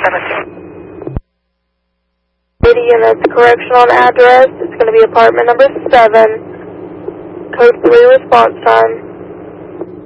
And that's correction on address. It's going to be apartment number 7. Code 3 response time.